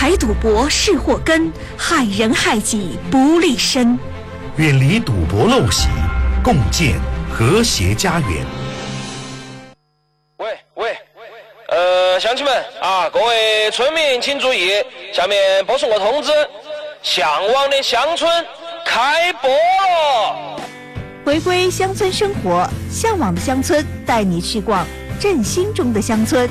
牌赌博是祸根，害人害己不利身。 远离赌博陋习，共建和谐家园。 乡亲们啊，各位村民请注意，下面播送个通知，向往的乡村开播了。 回归乡村生活，向往的乡村带你去逛振兴中的乡村。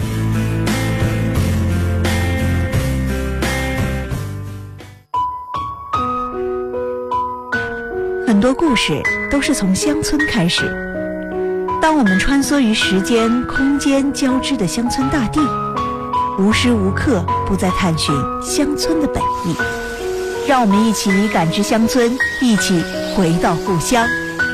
很多故事都是从乡村开始。当我们穿梭于时间、空间交织的乡村大地，无时无刻不在探寻乡村的本意。让我们一起感知乡村，一起回到故乡。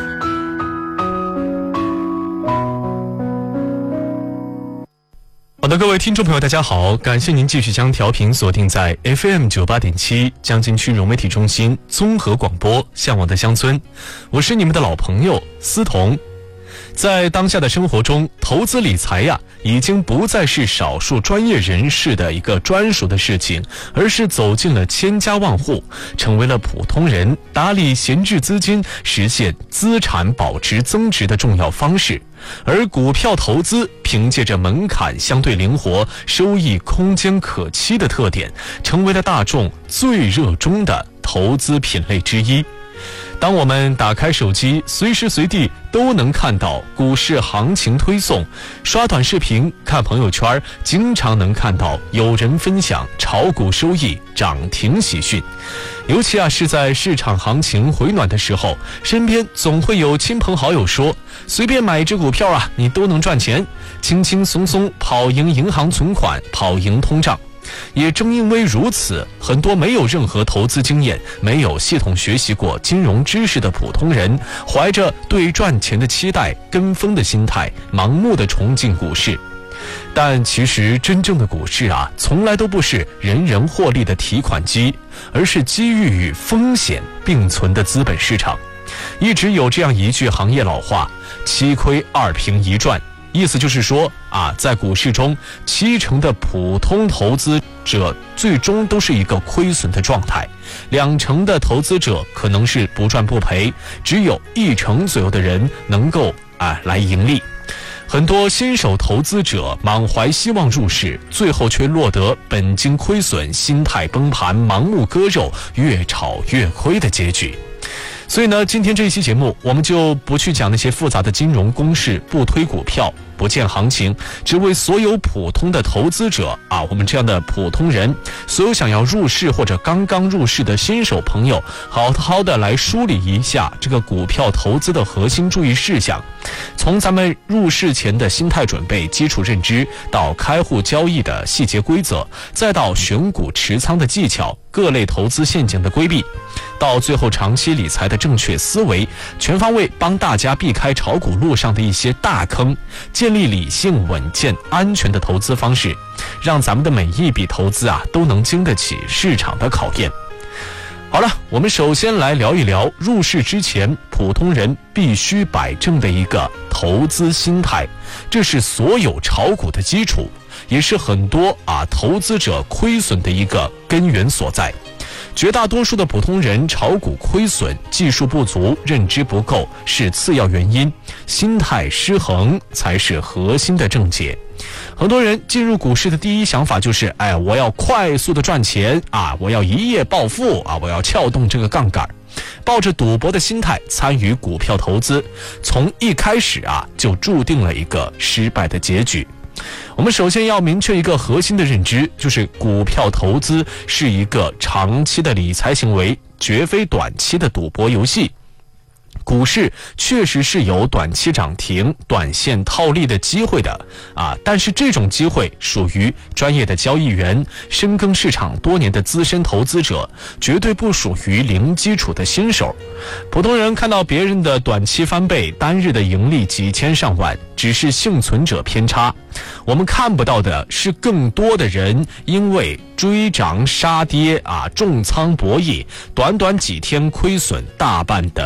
好的，各位听众朋友大家好，感谢您继续将调频锁定在 FM 98.7江津区融媒体中心综合广播向往的乡村，我是你们的老朋友思彤。在当下的生活中，投资理财已经不再是少数专业人士的一个专属的事情，而是走进了千家万户，成为了普通人打理闲置资金、实现资产保值增值的重要方式。而股票投资凭借着门槛相对灵活、收益空间可期的特点，成为了大众最热衷的投资品类之一。当我们打开手机，随时随地都能看到股市行情推送，刷短视频、看朋友圈，经常能看到有人分享炒股收益、涨停喜讯。尤其是在市场行情回暖的时候，身边总会有亲朋好友说，随便买一只股票你都能赚钱，轻轻松松跑赢银行存款，跑赢通胀。也正因为如此，很多没有任何投资经验、没有系统学习过金融知识的普通人，怀着对赚钱的期待、跟风的心态，盲目的冲进股市。但其实真正的股市从来都不是人人获利的提款机，而是机遇与风险并存的资本市场。一直有这样一句行业老话：7亏2平1赚。意思就是说在股市中，70%的普通投资者最终都是一个亏损的状态，2%的投资者可能是不赚不赔，只有1%左右的人能够来盈利。很多新手投资者满怀希望入市，最后却落得本金亏损、心态崩盘、盲目割肉、越炒越亏的结局。所以呢，今天这一期节目，我们就不去讲那些复杂的金融公式，不推股票，不见行情，只为所有普通的投资者我们这样的普通人，所有想要入市或者刚刚入市的新手朋友，好好的来梳理一下这个股票投资的核心注意事项。从咱们入市前的心态准备、基础认知，到开户交易的细节规则，再到选股持仓的技巧、各类投资陷阱的规避，到最后长期理财的正确思维，全方位帮大家避开炒股路上的一些大坑，建立理性、稳健、安全的投资方式，让咱们的每一笔投资都能经得起市场的考验。好了，我们首先来聊一聊入市之前普通人必须摆正的一个投资心态，这是所有炒股的基础，也是很多投资者亏损的一个根源所在。绝大多数的普通人炒股亏损，技术不足、认知不够是次要原因，心态失衡才是核心的症结。很多人进入股市的第一想法就是我要快速的赚钱我要一夜暴富我要撬动这个杠杆，抱着赌博的心态参与股票投资，从一开始就注定了一个失败的结局。我们首先要明确一个核心的认知，就是股票投资是一个长期的理财行为，绝非短期的赌博游戏。股市确实是有短期涨停、短线套利的机会的但是这种机会属于专业的交易员、深耕市场多年的资深投资者，绝对不属于零基础的新手。普通人看到别人的短期翻倍、单日的盈利几千上万，只是幸存者偏差。我们看不到的是更多的人因为追涨杀跌重仓博弈，短短几天亏损大半的